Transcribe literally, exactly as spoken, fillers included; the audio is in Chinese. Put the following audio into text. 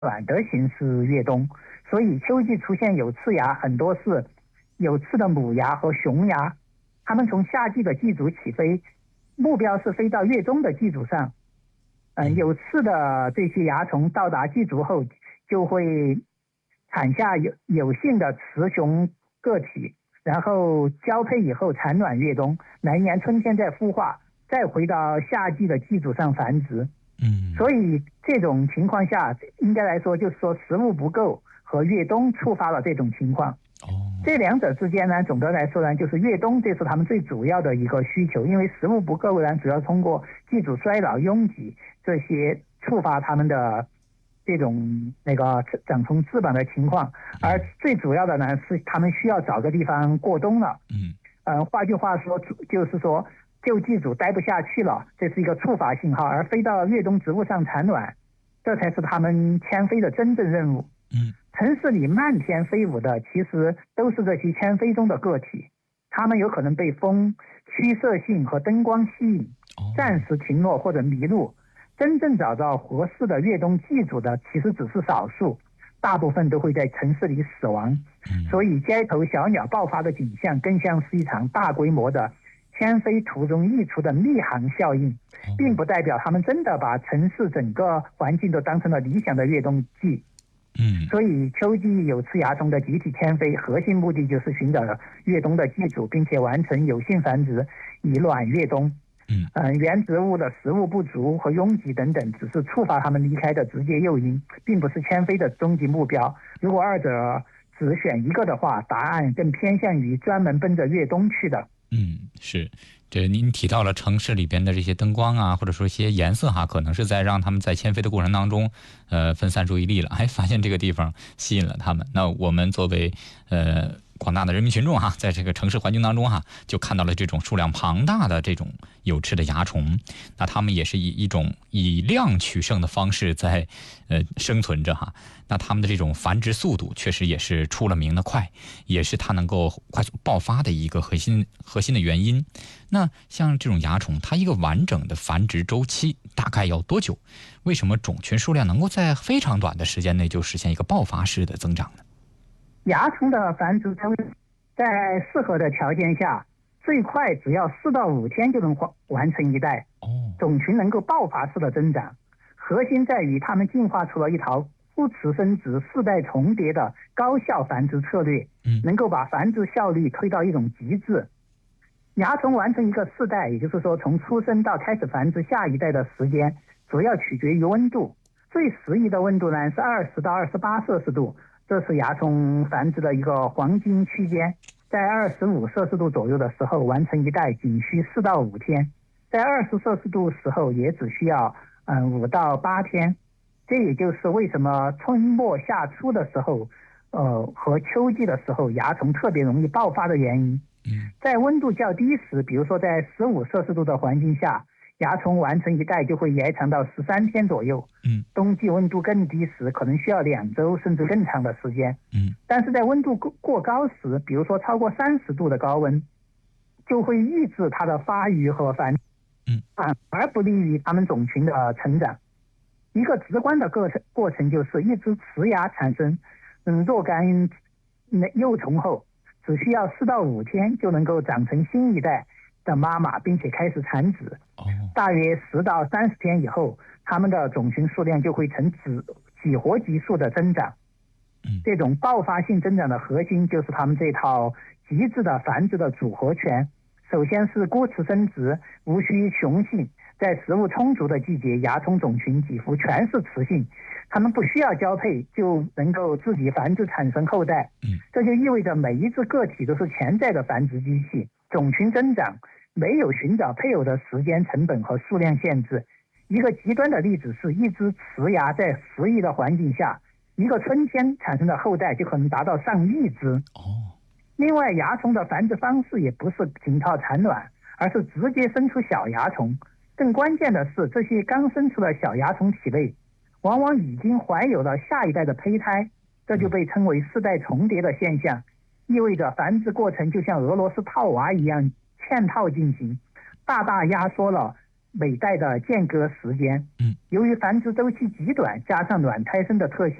卵的形式越冬，所以秋季出现有刺芽，很多是有刺的母芽和雄芽，它们从夏季的寄主起飞，目标是飞到越冬的寄主上。嗯，有刺的这些蚜虫到达寄主后，就会产下有有性的雌雄个体，然后交配以后产卵越冬，来年春天再孵化，再回到夏季的寄主上繁殖。 嗯， 所以这种情况下，应该来说就是说食物不够和越冬触发了这种情况。 哦， 这两者之间呢，总的来说呢，就是越冬这是他们最主要的一个需求，因为食物不够呢，主要通过寄主衰老、拥挤这些触发他们的这种那个长虫翅膀的情况，而最主要的呢是他们需要找个地方过冬了。 嗯， 呃，换句话说，就是说旧寄主待不下去了，这是一个触发信号，而飞到越冬植物上产卵，这才是他们迁飞的真正任务。 嗯， 城市里漫天飞舞的其实都是这些迁飞中的个体，它们有可能被风、驱射性和灯光吸引，暂时停落或者迷路。真正找到合适的越冬寄主的其实只是少数，大部分都会在城市里死亡。所以街头小鸟爆发的景象更像是一场大规模的迁飞途中溢出的密航效应，并不代表他们真的把城市整个环境都当成了理想的越冬季。 嗯， 所以秋季有刺蚜虫的集体迁飞，核心目的就是寻找越冬的寄主，并且完成有性繁殖，以卵越冬。 嗯， 呃，原植物的食物不足和拥挤等等，只是触发它们离开的直接诱因，并不是迁飞的终极目标。如果二者只选一个的话，答案更偏向于专门奔着越冬去的。 嗯，是，这您提到了城市里边的这些灯光啊，或者说一些颜色哈，可能是在让他们在迁飞的过程当中，呃，分散注意力了，还发现这个地方吸引了他们。那我们作为呃广大的人民群众哈，在这个城市环境当中哈，就看到了这种数量庞大的这种有翅的蚜虫，那他们也是以一种以量取胜的方式在呃生存着哈。那他们的这种繁殖速度确实也是出了名的快，也是它能够快速爆发的一个核心核心的原因。那像这种蚜虫，它一个完整的繁殖周期大概要多久？为什么种群数量能够在非常短的时间内就实现一个爆发式的增长呢？ 蚜虫的繁殖周期在适合的条件下，最快只要四到五天就能完成一代。 哦， 种群能够爆发式的增长，核心在于它们进化出了一套不雌生殖、世代重叠的高效繁殖策略，能够把繁殖效率推到一种极致。蚜虫完成一个世代，也就是说从出生到开始繁殖下一代的时间，主要取决于温度。最适宜的温度呢是二十到二十八摄氏度，这是蚜虫繁殖的一个黄金区间。在二十五摄氏度左右的时候完成一代仅需四到五天，在二十摄氏度时候也只需要嗯五到八天。这也就是为什么春末夏初的时候，呃和秋季的时候蚜虫特别容易爆发的原因。在温度较低时，比如说在十五摄氏度的环境下，蚜虫完成一代就会延长到十三天左右。 嗯， 冬季温度更低时，可能需要两周甚至更长的时间。 嗯， 但是在温度过高时，比如说超过三十度的高温，就会抑制它的发育和繁殖， 嗯， 反而不利于它们种群的成长。一个直观的过程过程就是一只雌蚜产生嗯若干幼虫后，只需要四到五天就能够长成新一代的妈妈，并且开始产子。 哦， 大约十到三十天以后，它们的种群数量就会呈几几何级数的增长。 嗯， 这种爆发性增长的核心就是它们这套极致的繁殖的组合拳。首先是孤雌生殖，无需雄性。在食物充足的季节，蚜虫种群几乎全是雌性，它们不需要交配就能够自己繁殖产生后代。 嗯， 这就意味着每一只个体都是潜在的繁殖机器。种群增长没有寻找配偶的时间成本和数量限制。一个极端的例子是，一只雌蚜在适宜的环境下，一个春天产生的后代就可能达到上亿只。 哦， 另外，蚜虫的繁殖方式也不是仅靠产卵，而是直接生出小蚜虫。更关键的是，这些刚生出的小蚜虫体内往往已经怀有了下一代的胚胎，这就被称为世代重叠的现象，意味着繁殖过程就像俄罗斯套娃一样嵌套进行，大大压缩了每代的间隔时间。 嗯， 由于繁殖周期极短，加上卵胎生的特性。